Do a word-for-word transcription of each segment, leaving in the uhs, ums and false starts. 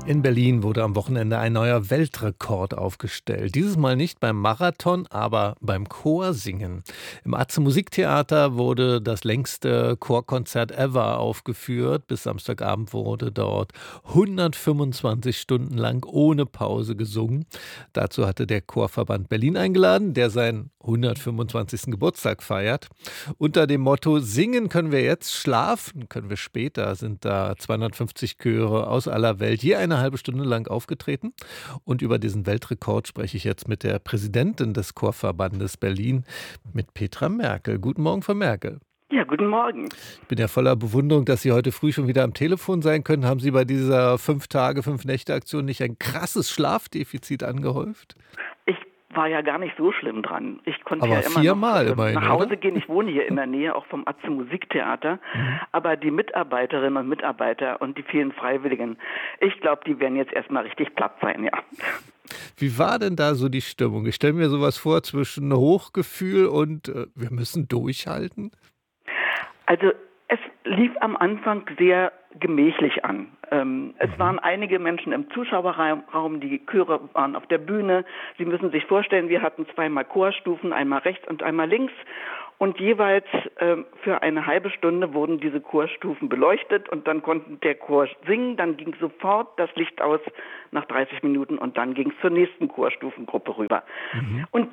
In Berlin wurde am Wochenende ein neuer Weltrekord aufgestellt. Dieses Mal nicht beim Marathon, aber beim Chorsingen. Im Atze Musiktheater wurde das längste Chorkonzert ever aufgeführt. Bis Samstagabend wurde dort hundertfünfundzwanzig Stunden lang ohne Pause gesungen. Dazu hatte der Chorverband Berlin eingeladen, der seinen hundertfünfundzwanzigsten Geburtstag feiert. Unter dem Motto „Singen können wir jetzt, schlafen können wir später" sind da zweihundertfünfzig Chöre aus aller Welt je eine halbe Stunde lang aufgetreten. Und über diesen Weltrekord spreche ich jetzt mit der Präsidentin des Chorverbandes Berlin, mit Petra Merkel. Guten Morgen, Frau Merkel. Ja, guten Morgen. Ich bin ja voller Bewunderung, dass Sie heute früh schon wieder am Telefon sein können. Haben Sie bei dieser Fünf-Tage-, Fünf-Nächte-Aktion nicht ein krasses Schlafdefizit angehäuft? Ich war ja gar nicht so schlimm dran. Ich konnte Aber ja immer viermal noch immerhin, nach Hause oder? gehen. Ich wohne hier in der Nähe, auch vom Atze Musiktheater. Mhm. Aber die Mitarbeiterinnen und Mitarbeiter und die vielen Freiwilligen, ich glaube, die werden jetzt erstmal richtig platt sein, ja. Wie war denn da so die Stimmung? Ich stelle mir sowas vor zwischen Hochgefühl und äh, wir müssen durchhalten. Also es lief am Anfang sehr gemächlich an. Ähm, es Mhm. waren einige Menschen im Zuschauerraum, die Chöre waren auf der Bühne. Sie müssen sich vorstellen, wir hatten zweimal Chorstufen, einmal rechts und einmal links. Und jeweils ähm, für eine halbe Stunde wurden diese Chorstufen beleuchtet und dann konnte der Chor singen. Dann ging sofort das Licht aus nach dreißig Minuten und dann ging es zur nächsten Chorstufengruppe rüber. Mhm. Und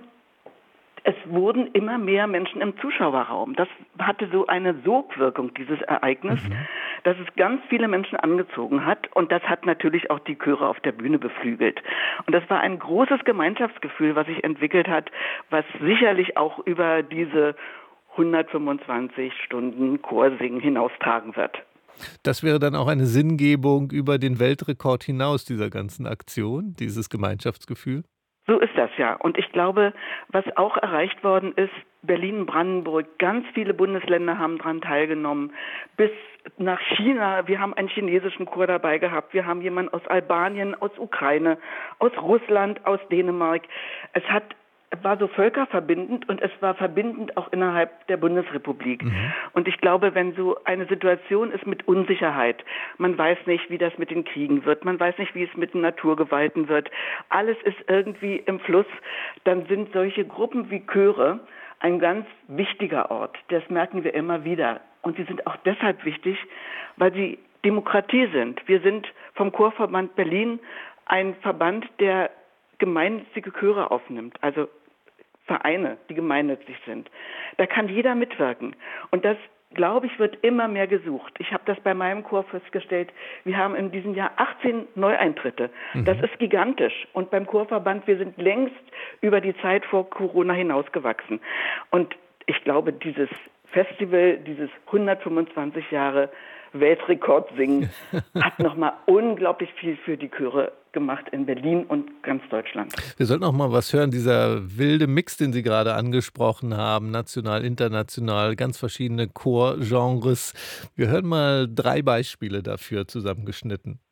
es wurden immer mehr Menschen im Zuschauerraum. Das hatte so eine Sogwirkung, dieses Ereignis, Mhm. dass es ganz viele Menschen angezogen hat. Und das hat natürlich auch die Chöre auf der Bühne beflügelt. Und das war ein großes Gemeinschaftsgefühl, was sich entwickelt hat, was sicherlich auch über diese hundertfünfundzwanzig Stunden Chorsingen hinaustragen wird. Das wäre dann auch eine Sinngebung über den Weltrekord hinaus dieser ganzen Aktion, dieses Gemeinschaftsgefühl? So ist das ja. Und ich glaube, was auch erreicht worden ist, Berlin, Brandenburg, ganz viele Bundesländer haben daran teilgenommen, bis nach China. Wir haben einen chinesischen Chor dabei gehabt. Wir haben jemanden aus Albanien, aus Ukraine, aus Russland, aus Dänemark. Es hat war so völkerverbindend und es war verbindend auch innerhalb der Bundesrepublik. Mhm. Und ich glaube, wenn so eine Situation ist mit Unsicherheit, man weiß nicht, wie das mit den Kriegen wird, man weiß nicht, wie es mit den Naturgewalten wird, alles ist irgendwie im Fluss, dann sind solche Gruppen wie Chöre ein ganz wichtiger Ort. Das merken wir immer wieder. Und sie sind auch deshalb wichtig, weil sie Demokratie sind. Wir sind vom Chorverband Berlin ein Verband, der gemeinnützige Chöre aufnimmt, also Vereine, die gemeinnützig sind. Da kann jeder mitwirken. Und das, glaube ich, wird immer mehr gesucht. Ich habe das bei meinem Chor festgestellt. Wir haben in diesem Jahr achtzehn Neueintritte. Mhm. Das ist gigantisch. Und beim Chorverband, wir sind längst über die Zeit vor Corona hinausgewachsen. Und ich glaube, dieses Festival, dieses hundertfünfundzwanzig Jahre Weltrekord singen, hat nochmal unglaublich viel für die Chöre gemacht in Berlin und ganz Deutschland. Wir sollten auch mal was hören, dieser wilde Mix, den Sie gerade angesprochen haben, national, international, ganz verschiedene Chorgenres. Wir hören mal drei Beispiele dafür zusammengeschnitten.